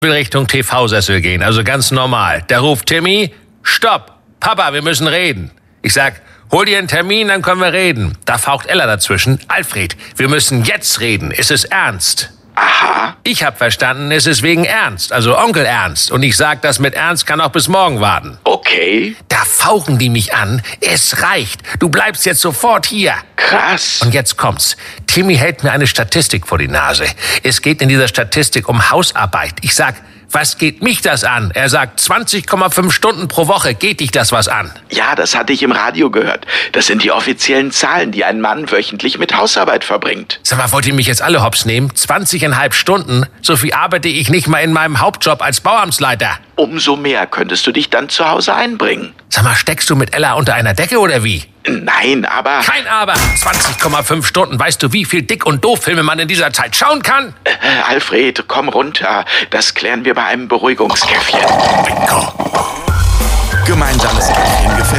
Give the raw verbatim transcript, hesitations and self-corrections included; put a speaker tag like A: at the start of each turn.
A: will Richtung T V-Sessel gehen, also ganz normal. Da ruft Timmy, stopp, Papa, wir müssen reden. Ich sag, hol dir einen Termin, dann können wir reden. Da faucht Ella dazwischen, Alfred, wir müssen jetzt reden, ist es ernst?
B: Aha.
A: Ich hab verstanden, es ist wegen Ernst, also Onkel Ernst. Und ich sag, das mit Ernst kann auch bis morgen warten.
B: Okay.
A: Da fauchen die mich an. Es reicht. Du bleibst jetzt sofort hier.
B: Krass.
A: Und jetzt kommt's. Timmy hält mir eine Statistik vor die Nase. Es geht in dieser Statistik um Hausarbeit. Ich sag, was geht mich das an? Er sagt, zwanzig Komma fünf Stunden pro Woche. Geht dich das was an?
B: Ja, das hatte ich im Radio gehört. Das sind die offiziellen Zahlen, die ein Mann wöchentlich mit Hausarbeit verbringt.
A: Sag mal, wollt ihr mich jetzt alle hops nehmen? zwanzig Komma fünf Stunden? So viel arbeite ich nicht mal in meinem Hauptjob als Bauamtsleiter.
B: Umso mehr könntest du dich dann zu Hause einbringen.
A: Sag mal, steckst du mit Ella unter einer Decke oder wie?
B: Nein, aber...
A: Kein Aber. zwanzig Komma fünf Stunden. Weißt du, wie viel Dick- und Doof-Filme man in dieser Zeit schauen kann?
B: Äh, Alfred, komm runter. Das klären wir bei einem Beruhigungskäffchen.
A: Bingo.
C: Gemeinsames Käffchen gefällt